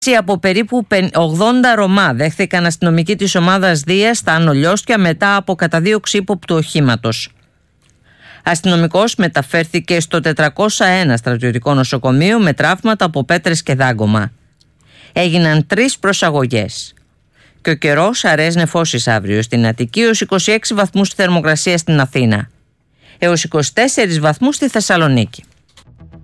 Από περίπου 80 Ρωμά δέχθηκαν αστυνομικοί της ομάδας Δίας στα Άνω Λιώσκια μετά από καταδίωξη ύποπτου οχήματος. Αστυνομικός μεταφέρθηκε στο 401 στρατιωτικό νοσοκομείο με τραύματα από πέτρες και δάγκωμα. Έγιναν 3 προσαγωγές. Και ο καιρός αραιές νεφώσεις αύριο στην Αττική, έως 26 βαθμούς στη θερμοκρασία στην Αθήνα, έως 24 βαθμούς στη Θεσσαλονίκη.